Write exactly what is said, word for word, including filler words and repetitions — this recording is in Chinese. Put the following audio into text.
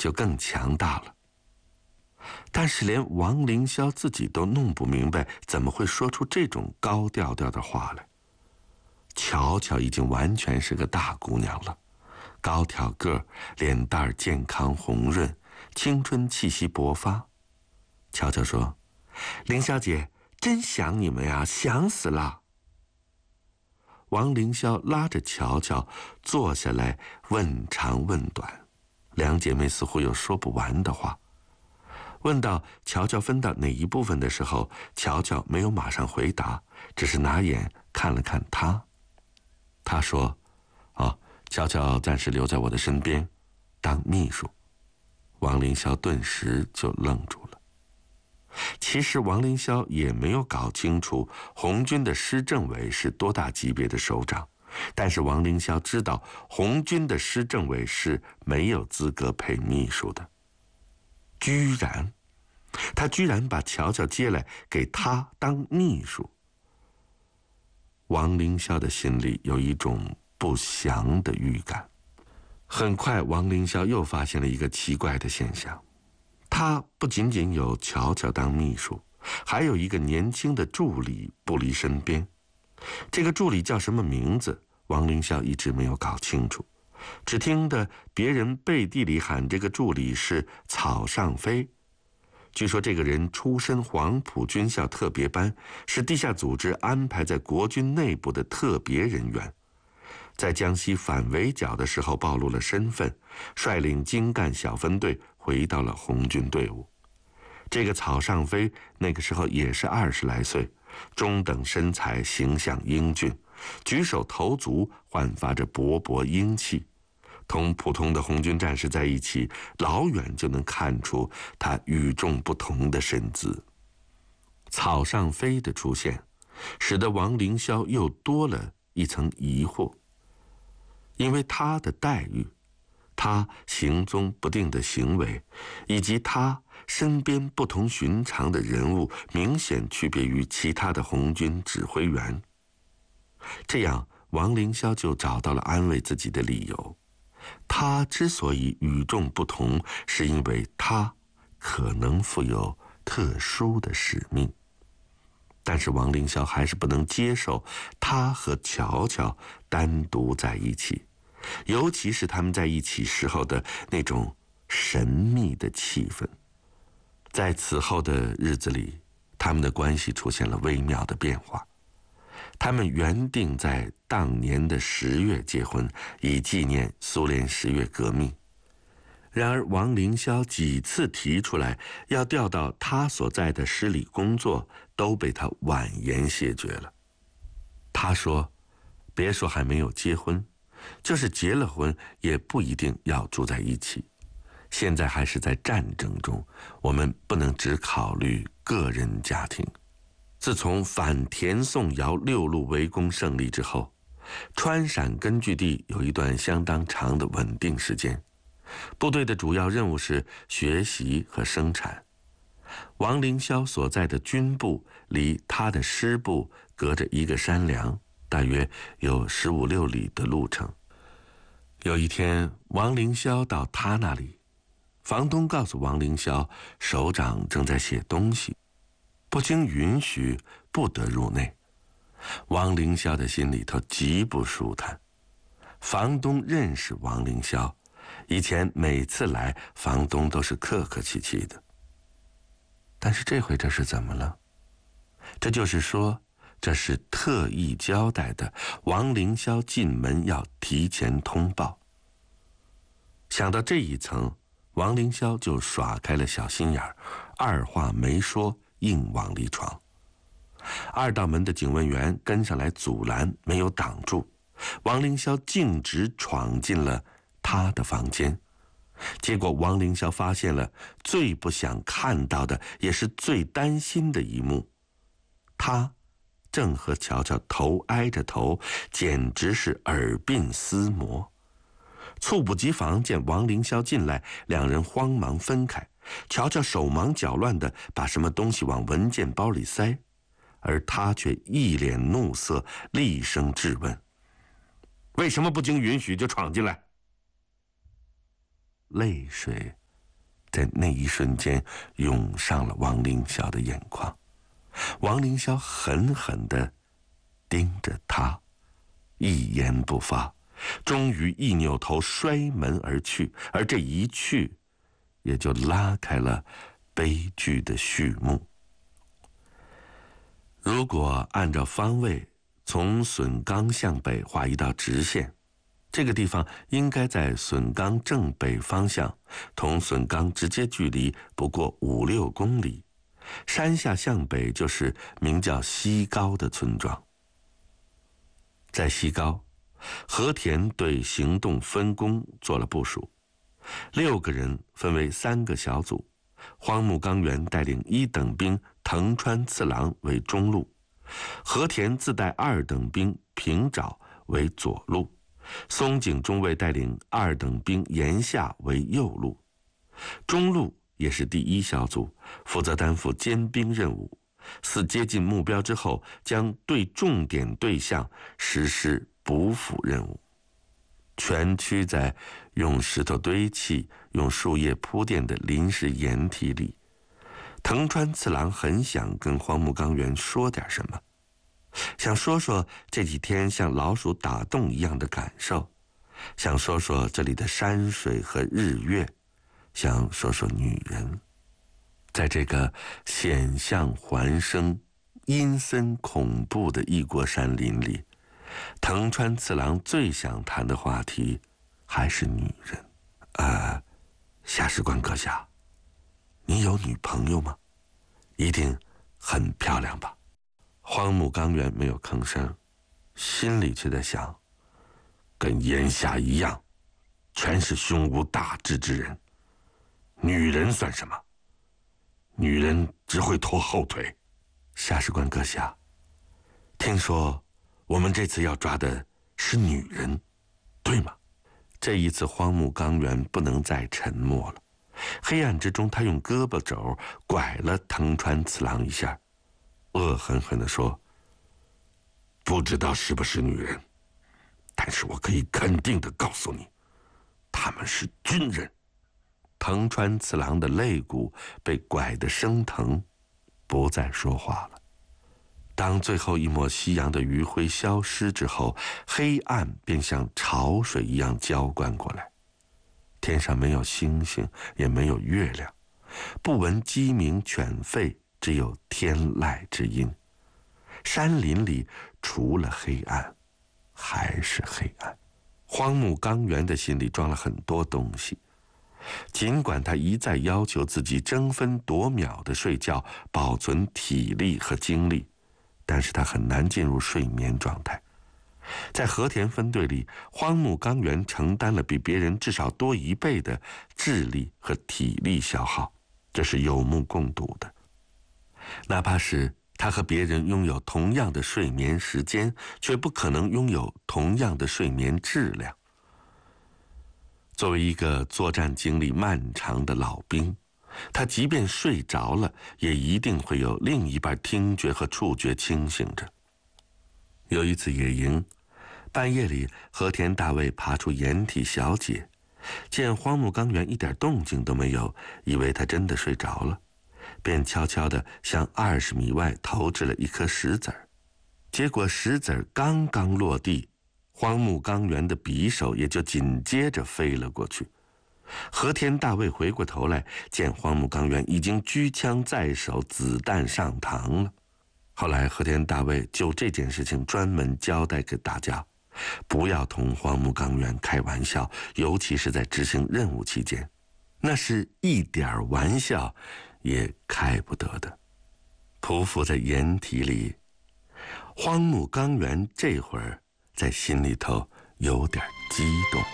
就更强大了。但是连王凌霄自己都弄不明白，怎么会说出这种高调调的话来。乔乔已经完全是个大姑娘了，高挑个儿，脸蛋儿健康红润，青春气息勃发。乔乔说：“凌小姐，真想你们呀，想死了。”王凌霄拉着乔乔坐下来，问长问短，两姐妹似乎有说不完的话。问到乔乔分到哪一部分的时候，乔乔没有马上回答，只是拿眼看了看他。他说：“哦，乔乔暂时留在我的身边，当秘书。”王凌霄顿时就愣住了。其实王凌霄也没有搞清楚红军的师政委是多大级别的首长，但是王凌霄知道红军的师政委是没有资格配秘书的。居然，他居然把乔乔接来给他当秘书。王凌霄的心里有一种不祥的预感。很快，王凌霄又发现了一个奇怪的现象。他不仅仅有乔乔当秘书，还有一个年轻的助理不离身边。这个助理叫什么名字，王凌霄一直没有搞清楚，只听得别人背地里喊这个助理是草上飞。据说这个人出身黄埔军校特别班，是地下组织安排在国军内部的特别人员。在江西反围剿的时候暴露了身份，率领精干小分队回到了红军队伍。这个草上飞那个时候也是二十来岁，中等身材，形象英俊，举手投足焕发着勃勃英气。同普通的红军战士在一起，老远就能看出他与众不同的身姿。草上飞的出现，使得王凌霄又多了一层疑惑。因为他的待遇，他行踪不定的行为，以及他身边不同寻常的人物，明显区别于其他的红军指挥员。这样，王凌霄就找到了安慰自己的理由。他之所以与众不同，是因为他可能负有特殊的使命。但是王凌霄还是不能接受他和乔乔单独在一起，尤其是他们在一起时候的那种神秘的气氛。在此后的日子里，他们的关系出现了微妙的变化。他们原定在当年的十月结婚，以纪念苏联十月革命。然而王凌霄几次提出来要调到他所在的师里工作，都被他婉言谢绝了。他说，别说还没有结婚，就是结了婚也不一定要住在一起。现在还是在战争中，我们不能只考虑个人家庭。自从反田宋尧六路围攻胜利之后，川陕根据地有一段相当长的稳定时间，部队的主要任务是学习和生产。王凌霄所在的军部离他的师部隔着一个山梁，大约有十五六里的路程。有一天，王凌霄到他那里，房东告诉王凌霄，首长正在写东西，不经允许不得入内。王凌霄的心里头极不舒坦。房东认识王凌霄，以前每次来，房东都是客客气气的。但是这回这是怎么了？这就是说，这是特意交代的，王凌霄进门要提前通报。想到这一层，王凌霄就耍开了小心眼儿，二话没说，硬往里闯。二道门的警卫员跟上来阻拦，没有挡住，王凌霄径直闯进了他的房间。结果王凌霄发现了最不想看到的，也是最担心的一幕。他正和乔乔头挨着头，简直是耳鬓厮磨。猝不及防，见王凌霄进来，两人慌忙分开。乔乔手忙脚乱地把什么东西往文件包里塞，而他却一脸怒色，厉声质问：“为什么不经允许就闯进来？”泪水在那一瞬间涌上了王凌霄的眼眶。王凌霄狠狠地盯着他，一言不发，终于一扭头摔门而去，而这一去也就拉开了悲剧的序幕。如果按照方位从笋冈向北画一道直线，这个地方应该在笋冈正北方向，同笋冈直接距离不过五六公里，山下向北就是名叫西高的村庄。在西高，和田对行动分工做了部署，六个人分为三个小组，荒木纲原带领一等兵藤川次郎为中路，和田自带二等兵平沼为左路，松井中尉带领二等兵岩下为右路。中路也是第一小组，负责担负尖兵任务，似接近目标之后，将对重点对象实施补辅任务。全区在用石头堆砌、用树叶铺垫的临时掩体里，藤川次郎很想跟荒木纲原说点什么，想说说这几天像老鼠打洞一样的感受，想说说这里的山水和日月，想说说女人。在这个险象环生、阴森恐怖的异国山林里，藤川次郎最想谈的话题还是女人。呃，下士官阁下，你有女朋友吗？一定很漂亮吧？荒木纲原没有吭声，心里却在想，跟岩下一样，全是胸无大志之人。女人算什么？女人只会拖后腿。下士官阁下，听说我们这次要抓的是女人，对吗？这一次荒木纲原不能再沉默了，黑暗之中他用胳膊肘拐了藤川次郎一下，恶狠狠地说，不知道是不是女人，但是我可以肯定地告诉你，他们是军人。藤川次郎的肋骨被拐得生疼，不再说话了。当最后一抹夕阳的余晖消失之后，黑暗便像潮水一样浇灌过来。天上没有星星，也没有月亮，不闻鸡鸣犬吠，只有天籁之音。山林里除了黑暗，还是黑暗。荒木纲原的心里装了很多东西，尽管他一再要求自己争分夺秒地睡觉，保存体力和精力，但是他很难进入睡眠状态。在和田分队里，荒木纲原承担了比别人至少多一倍的智力和体力消耗，这是有目共睹的。哪怕是他和别人拥有同样的睡眠时间，却不可能拥有同样的睡眠质量。作为一个作战经历漫长的老兵，他即便睡着了，也一定会有另一半听觉和触觉清醒着。有一次野营，半夜里和田大尉爬出掩体小解，见荒木纲原一点动静都没有，以为他真的睡着了，便悄悄地向二十米外投掷了一颗石子儿。结果石子儿刚刚落地，荒木纲原的匕首也就紧接着飞了过去。和田大尉回过头来，见荒木纲原已经举枪在手，子弹上膛了。后来和田大尉就这件事情专门交代给大家，不要同荒木纲原开玩笑，尤其是在执行任务期间，那是一点玩笑也开不得的。匍匐在掩体里，荒木纲原这会儿在心里头有点激动。